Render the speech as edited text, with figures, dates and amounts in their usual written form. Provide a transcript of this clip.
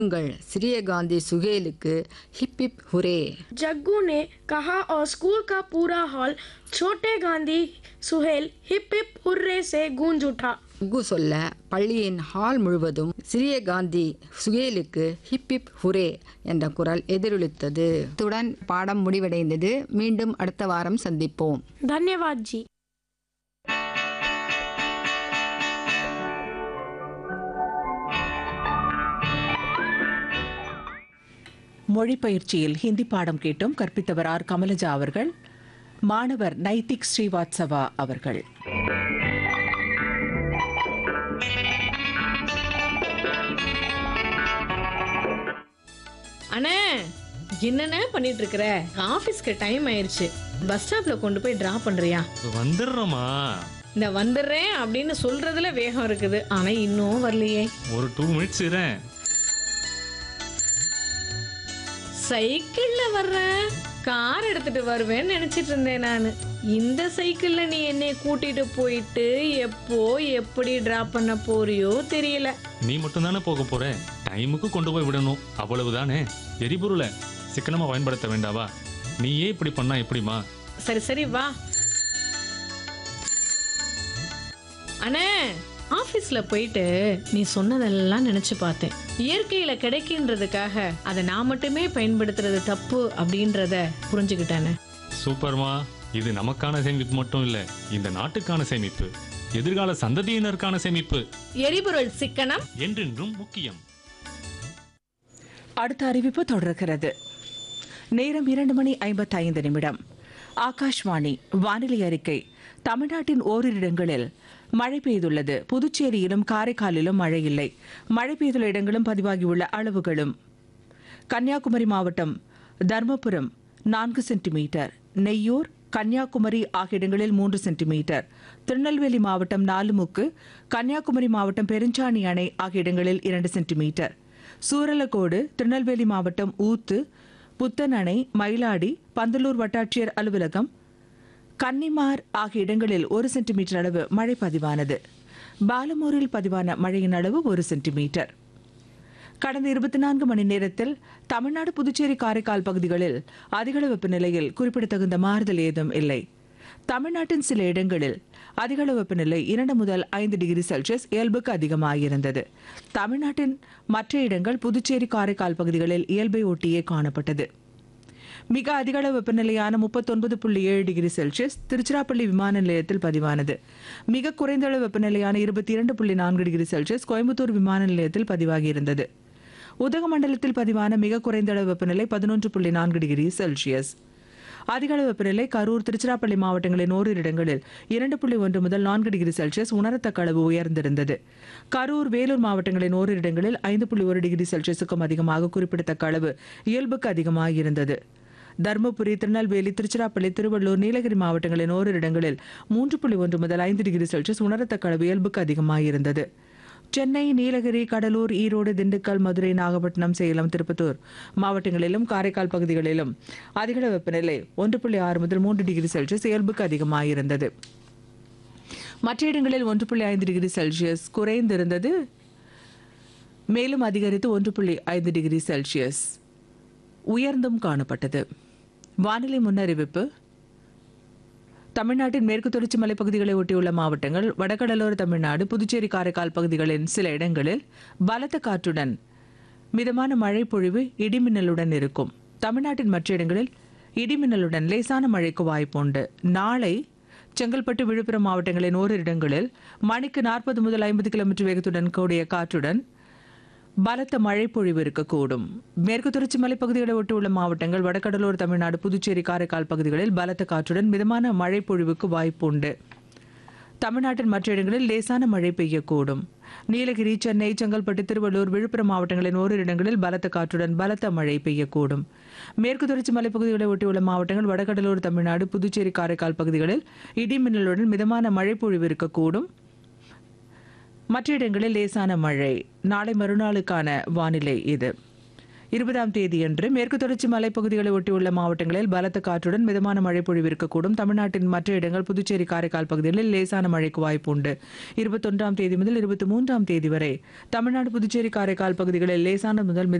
श्री गांधी सुहेल के hip hip हुरे। Jaggu ने कहा और स्कूल का पूरा हॉल छोटे Gandhi Suhail hip hip hurray से गूंज उठा। जग्गू சொல்ல பள்ளியின் ஹால் முழுவதும் சிறிய காந்தி சுகேலுக்கு ஹிப் ஹிப் ஹுரே என்ற குரல் எதிரொலித்தது. இத்துடன் பாடம் முடிவடைந்தது. மீண்டும் அடுத்த வாரம் சந்திப்போம். धन्यवाद जी. மொழிப்பயிற்சியில் ஹிந்தி பாடம் கேட்டோம். கற்பித்தவர் ஆர் கமலஜா அவர்கள். மாணவர் நைதிக் ஸ்ரீவாத்சவா அவர்கள். அண்ணே என்னண்ணே பண்ணிட்டு இருக்கிற? ஆபீஸ்க்கு டைம் ஆயிருச்சு. பஸ் ஸ்டாப்ல கொண்டு போய் டிராப் பண்றியா? வந்துடுறோமா? இந்த வந்துடுறேன் அப்படின்னு சொல்றதுல வேகம் இருக்குது, ஆனா இன்னும் வரலையே. ஒரு 2 மினிட்ஸ் இரேன். சைக்கிள்ல வர்றேன், கார் எடுத்துட்டு வருவேன்னு நினைச்சிட்டு இருந்தேன் நானு. இந்த சைக்கிள்ல நீ என்னை கூட்டிட்டு போயிட்டு எப்போ எப்படி டிராப் பண்ண போறியோ தெரியல. நீ மட்டும் தானே போக போற, டைமுக்கு கொண்டு போய் விடணும், அவ்வளவுதானே. எரிபொருளை சிக்கனமா பயன்படுத்த வேண்டாவா? நீயே இப்படி பண்ணா எப்படிமா? சரி சரி வா. அண்ணே, ஆபீஸ்ல போயிட்டு நீ சொன்னதெல்லாம் நினைச்சு பார்த்தேன். இயற்கையில கிடைக்கின்றதுக்காக அதை நான் மட்டுமே பயன்படுத்துறது தப்பு அப்படின்றத புரிஞ்சுக்கிட்டானே. சூப்பர்மா. இது நமக்கான சேமிப்பு மட்டும் இல்ல, இந்த நாட்டுக்கான சேமிப்பு, எதிர்கால சந்ததியினருக்கான சேமிப்பு. எரிபொருள் சிக்கனம் என்றென்றும் முக்கியம். அடுத்த அறிவிப்பு தொடர்கிறது. நேரம் 2:55. ஆகாஷ்வாணி வானிலை அறிக்கை. தமிழ்நாட்டின் ஓரிரு இடங்களில் மழை பெய்துள்ளது. புதுச்சேரியிலும் காரைக்காலிலும் மழை இல்லை. மழை பெய்துள்ள இடங்களும் பதிவாகியுள்ள அளவுகளும்: கன்னியாகுமரி மாவட்டம் தர்மபுரம் 4 சென்டிமீட்டர், நெய்யூர், கன்னியாகுமரி ஆகிய இடங்களில் 3 சென்டிமீட்டர், திருநெல்வேலி மாவட்டம் நாலுமுக்கு, கன்னியாகுமரி மாவட்டம் பெருஞ்சாணி அணை ஆகிய இடங்களில் 2 சென்டிமீட்டர், சூரலக்கோடு, திருநெல்வேலி மாவட்டம் ஊத்து, புத்தன் அணை, மயிலாடி, பந்தலூர் வட்டாட்சியர் அலுவலகம், கன்னிமார் ஆகிய இடங்களில் 1 சென்டிமீட்டர் அளவு மழை பதிவானது. பாலமூரில் பதிவான மழையின் அளவு 1 சென்டிமீட்டர். கடந்த 24 மணி நேரத்தில் தமிழ்நாடு, புதுச்சேரி, காரைக்கால் பகுதிகளில் அதிகளவு வெப்பநிலையில் குறிப்பிடத்தகுந்த மாறுதல் ஏதும் இல்லை. தமிழ்நாட்டின் சில இடங்களில் அதிகளவு வெப்பநிலை 2 முதல் 5 டிகிரி செல்சியஸ் இயல்புக்கு அதிகமாகியிருந்தது. தமிழ்நாட்டின் மற்ற இடங்கள், புதுச்சேரி, காரைக்கால் பகுதிகளில் இயல்பை ஒட்டியே காணப்பட்டது. மிக அதிகளவு வெப்பநிலையான 39.7 டிகிரி செல்சியஸ் திருச்சிராப்பள்ளி விமான நிலையத்தில் பதிவானது. மிக குறைந்த அளவு வெப்பநிலையான 22.4 டிகிரி செல்சியஸ் கோயம்புத்தூர் விமான நிலையத்தில் பதிவாகியிருந்தது. உதகமண்டலத்தில் பதிவான மிக குறைந்த அளவு வெப்பநிலை 11.4 டிகிரி செல்சியஸ். அதிகளவு வெப்பநிலை கரூர், திருச்சிராப்பள்ளி மாவட்டங்களின் ஓரிரு இடங்களில் 2.1 முதல் 4 டிகிரி செல்சியஸ் உணரத்தக்க அளவு உயர்ந்திருந்தது. கரூர், வேலூர் மாவட்டங்களின் ஓரிரு இடங்களில் 5.1 டிகிரி செல்சியஸுக்கும் அதிகமாக குறிப்பிடத்தக்க அளவு இயல்புக்கு அதிகமாகியிருந்தது. தர்மபுரி, திருநெல்வேலி, திருச்சிராப்பள்ளி, திருவள்ளூர், நீலகிரி மாவட்டங்களின் ஓரிரு இடங்களில் 3.1 முதல் 5 டிகிரி செல்சியஸ் உணரத்தக்க அளவு இயல்புக்கு அதிகமாகியிருந்தது. சென்னை, நீலகிரி, கடலூர், ஈரோடு, திண்டுக்கல், மதுரை, நாகப்பட்டினம், சேலம், திருப்பத்தூர் மாவட்டங்களிலும் காரைக்கால் பகுதிகளிலும் அதிகளவு வெப்பநிலை 1.6 முதல் 3 டிகிரி செல்சியஸ் இயல்புக்கு அதிகமாகியிருந்தது. மற்ற இடங்களில் 1.5 டிகிரி செல்சியஸ் குறைந்திருந்தது. மேலும் அதிகரித்து 1.5 டிகிரி செல்சியஸ் உயர்ந்தும் காணப்பட்டது. வானிலை முன்னறிவிப்பு. தமிழ்நாட்டின் மேற்கு தொடர்ச்சி மலைப்பகுதிகளை ஒட்டியுள்ள மாவட்டங்கள், வடகடலோர தமிழ்நாடு, புதுச்சேரி, காரைக்கால் பகுதிகளின் சில இடங்களில் பலத்த காற்றுடன் மிதமான மழை பொழிவு, இடிமின்னலுடன் இருக்கும். தமிழ்நாட்டின் மற்ற இடங்களில் இடிமின்னலுடன் லேசான மழைக்கு வாய்ப்புண்டு. நாளை செங்கல்பட்டு, விழுப்புரம் மாவட்டங்களின் ஓரிரு இடங்களில் மணிக்கு 40 முதல் 50 கிலோமீட்டர் வேகத்துடன் கூடிய காற்றுடன் பலத்த மழை பொழிவு இருக்கக்கூடும். மேற்கு தொடர்ச்சி மலைப்பகுதிகளை ஒட்டியுள்ள மாவட்டங்கள், வடகடலோர தமிழ்நாடு, புதுச்சேரி, காரைக்கால் பகுதிகளில் பலத்த காற்றுடன் மிதமான மழை பொழிவுக்கு வாய்ப்பு உண்டு. தமிழ்நாட்டின் மற்ற இடங்களில் லேசான மழை பெய்யக்கூடும். நீலகிரி, சென்னை, செங்கல்பட்டு, திருவள்ளூர், விழுப்புரம் மாவட்டங்களின் ஓரிரு இடங்களில் பலத்த காற்றுடன் பலத்த மழை பெய்யக்கூடும். மேற்கு தொடர்ச்சி மலைப்பகுதிகளை ஒட்டியுள்ள மாவட்டங்கள், வடகடலோர தமிழ்நாடு, புதுச்சேரி, காரைக்கால் பகுதிகளில் இடிமின்னலுடன் மிதமான மழை பொழிவு இருக்கக்கூடும். மற்ற இடங்களில் லேசான மழை. நாளை மறுநாளுக்கான வானிலை இது. 20ஆம் தேதியன்று மேற்கு தொடர்ச்சி மலைப்பகுதிகளை ஒட்டியுள்ள மாவட்டங்களில் பலத்த காற்றுடன் மிதமான மழை பொழிவு இருக்கக்கூடும். தமிழ்நாட்டின் மற்ற இடங்கள் புதுச்சேரி காரைக்கால் பகுதிகளில் லேசான மழைக்கு வாய்ப்பு உண்டு. 21ஆம் தேதி முதல் 23ஆம் தேதி வரை தமிழ்நாடு புதுச்சேரி காரைக்கால் பகுதிகளில் லேசான முதல்